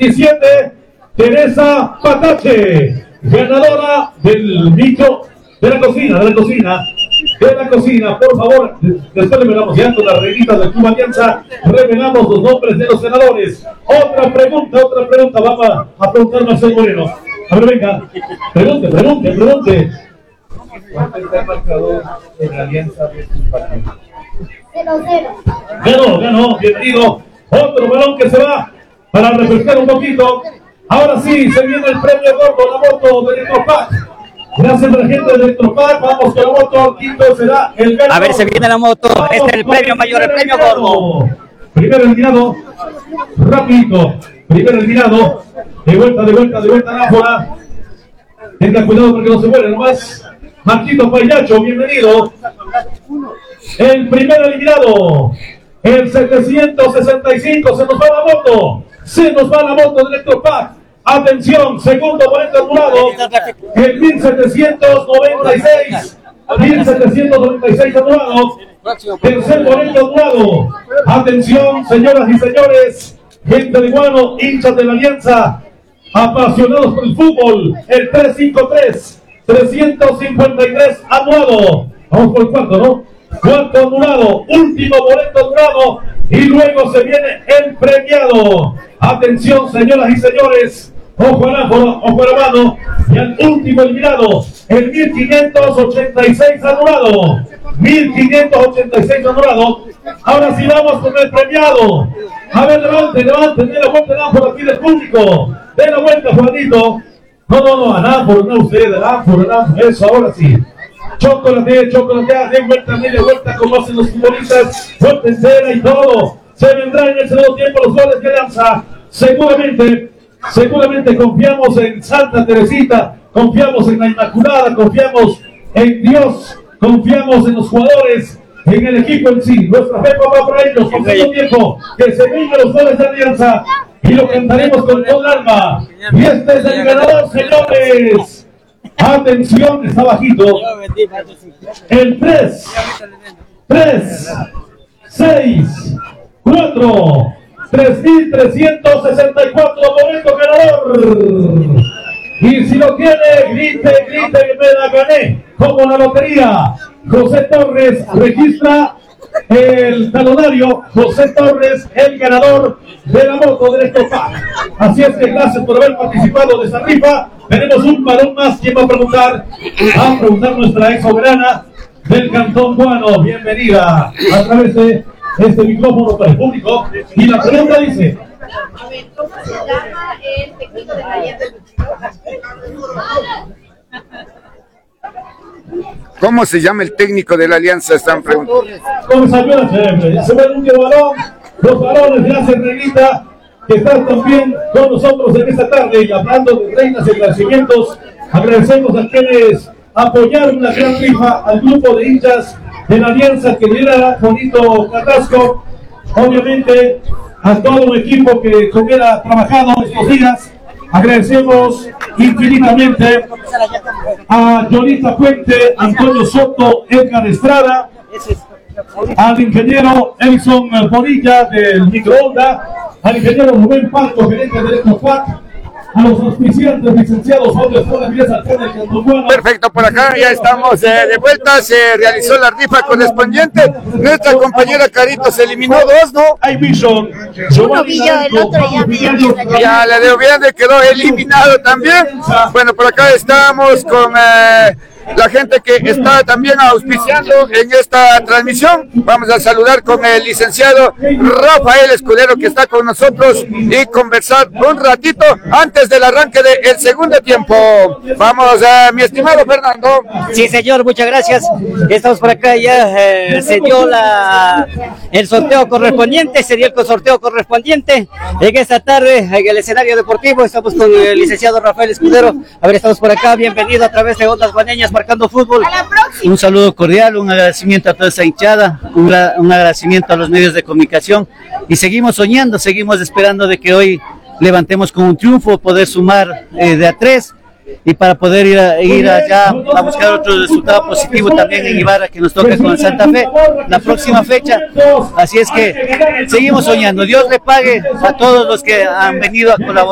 27, Teresa Patache, ganadora del micro de la cocina, por favor. Después revelamos ya con las reguitas del Club Alianza, revelamos los nombres de los ganadores. Otra pregunta, vamos a preguntar a Marcelo Moreno. A ver, venga, pregunte. ¿Cuánto está el marcador en Alianza de este partido? 0-0. Ganó, bienvenido. Otro balón que se va para refrescar un poquito. Ahora sí, se viene el premio gordo, la moto de Electropack. Gracias a la gente de Electropack, vamos con la moto. Quinto será el ganador. A ver, se viene la moto. Este es el premio mayor, el premio gordo. Primero eliminado, rapidito. Primero eliminado. De vuelta, Nápola. Tenga cuidado porque no se muere nomás. Marquito Payacho, bienvenido. El primer eliminado, el 765, se nos va la moto de Electropack. Atención, segundo boleto anulado, el 1796 anulado. Tercer boleto anulado. Atención, señoras y señores, gente de Guano, hinchas de la Alianza, apasionados por el fútbol, el 353 anulado. Vamos por el cuarto, ¿no? Cuarto anulado, último boleto anulado y luego se viene el premiado. Atención, señoras y señores, ojo al ánfora, ojo a la mano, y al último eliminado, el 1586 anulado. 1586 anulado. Ahora sí vamos con el premiado. A ver, levante, dé la vuelta al ánfora aquí del público. Dé la vuelta, Juanito. No, al ánfora, no usted, al ánfora, eso, ahora sí. Chocolate, de media vuelta, como hacen los futbolistas, vuelta entera y todo. Se vendrá en el segundo tiempo los goles de Alianza. Seguramente confiamos en Santa Teresita, confiamos en la Inmaculada, confiamos en Dios, confiamos en los jugadores, en el equipo en sí. Nuestra fe va para ellos, con segundo tiempo, que se vengan los goles de Alianza y lo cantaremos con todo el alma. Y este es el ganador, señores. Atención, está bajito. El 3, 6, 4, 3.364 boleto ganador. Y si lo tiene, grite que me la gané. Como la lotería. José Torres registra el talonario. José Torres, el ganador de la moto de Electropack. Así es que gracias por haber participado de esta rifa. Tenemos un balón más. ¿Quién va a preguntar? Va a preguntar nuestra ex soberana del Cantón Guano. Bienvenida a través de este micrófono para el público. Y la pregunta dice: A ver, ¿cómo se llama el técnico de la Alianza? ¿Cómo se llama el técnico de la Alianza? Están preguntando. ¿Cómo salió la siempre? Ya se ve el último balón. Los balones, gracias, Reguita, que están también con nosotros en esta tarde. Y hablando de reinas y agradecimientos, agradecemos a quienes apoyaron la gran rifa, al grupo de hinchas de la Alianza que lidera Juanito Carrasco, obviamente a todo un equipo que hubiera trabajado estos días. Agradecemos infinitamente a Yolita Puente, Antonio Soto, Edgar Estrada, al ingeniero Edson Bonilla del microondas, al ingeniero Rubén Pato, gerente de Electropack, a los auspiciantes, licenciados Perfecto, por acá ya estamos de vuelta. Se realizó la rifa correspondiente. Nuestra compañera Carito se eliminó 2, ¿no? Hay Vision. Uno Villo, el otro ya le dio bien, quedó eliminado también. Bueno, por acá estamos con la gente que está también auspiciando en esta transmisión. Vamos a saludar con el licenciado Rafael Escudero, que está con nosotros, y conversar un ratito antes del arranque del segundo tiempo. Vamos, mi estimado Fernando. Sí, señor, muchas gracias. Estamos por acá, ya se dio el sorteo correspondiente, en esta tarde en el escenario deportivo. Estamos con el licenciado Rafael Escudero. A ver, estamos por acá, bienvenido a través de Ondas Guaneñas, marcando fútbol. Un saludo cordial, un agradecimiento a toda esa hinchada, un agradecimiento a los medios de comunicación, y seguimos soñando, seguimos esperando de que hoy levantemos con un triunfo, poder sumar de a 3, y para poder ir allá a buscar otro resultado positivo también en Ibarra, que nos toca con Santa Fe la próxima fecha. Así es que seguimos soñando. Dios le pague a todos los que han venido a colaborar.